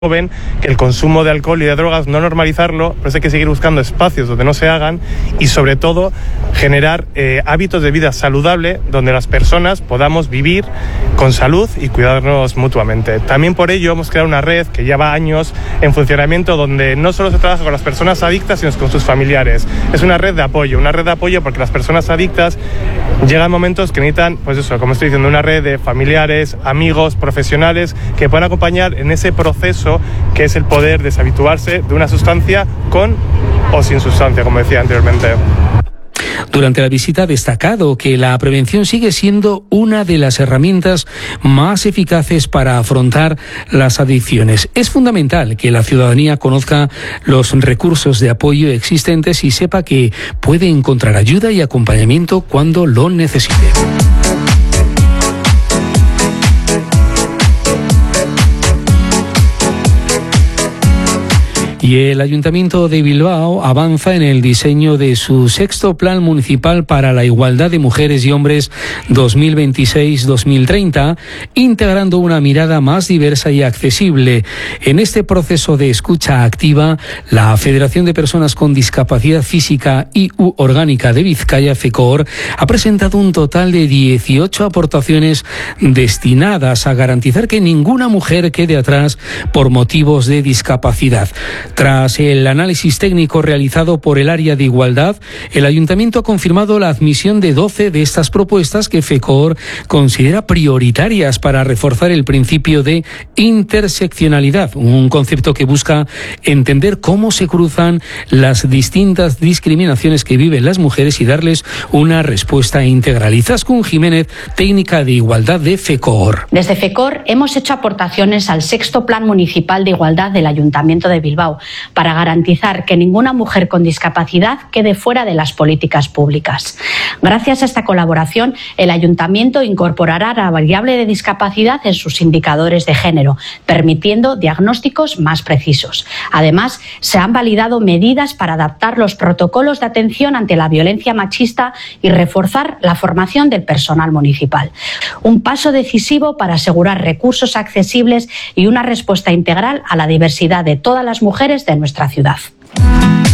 joven que el consumo de alcohol y de drogas, no normalizarlo, pero hay que seguir buscando espacios donde no se hagan y sobre todo generar hábitos de vida saludable donde las personas podamos vivir con salud y cuidarnos mutuamente. También por ello hemos creado una red que lleva años en funcionamiento donde no solo se trabaja con las personas adictas sino con sus familiares. Es una red de apoyo porque las personas adictas llegan momentos que necesitan, pues eso, como estoy diciendo, una red de familiares, amigos, profesionales que puedan acompañar en ese proceso que es el poder deshabituarse de una sustancia con o sin sustancia, como decía anteriormente. Durante la visita ha destacado que la prevención sigue siendo una de las herramientas más eficaces para afrontar las adicciones. Es fundamental que la ciudadanía conozca los recursos de apoyo existentes y sepa que puede encontrar ayuda y acompañamiento cuando lo necesite. Y el Ayuntamiento de Bilbao avanza en el diseño de su sexto Plan Municipal para la Igualdad de Mujeres y Hombres 2026-2030, integrando una mirada más diversa y accesible. En este proceso de escucha activa, la Federación de Personas con Discapacidad Física y Orgánica de Vizcaya, FECOOR, ha presentado un total de 18 aportaciones destinadas a garantizar que ninguna mujer quede atrás por motivos de discapacidad. Tras el análisis técnico realizado por el área de igualdad, el Ayuntamiento ha confirmado la admisión de 12 de estas propuestas que FECOOR considera prioritarias para reforzar el principio de interseccionalidad, un concepto que busca entender cómo se cruzan las distintas discriminaciones que viven las mujeres y darles una respuesta integral. Izaskun Jiménez, técnica de igualdad de FECOOR. Desde FECOOR hemos hecho aportaciones al sexto Plan Municipal de Igualdad del Ayuntamiento de Bilbao, para garantizar que ninguna mujer con discapacidad quede fuera de las políticas públicas. Gracias a esta colaboración, el Ayuntamiento incorporará la variable de discapacidad en sus indicadores de género, permitiendo diagnósticos más precisos. Además, se han validado medidas para adaptar los protocolos de atención ante la violencia machista y reforzar la formación del personal municipal. Un paso decisivo para asegurar recursos accesibles y una respuesta integral a la diversidad de todas las mujeres de nuestra ciudad.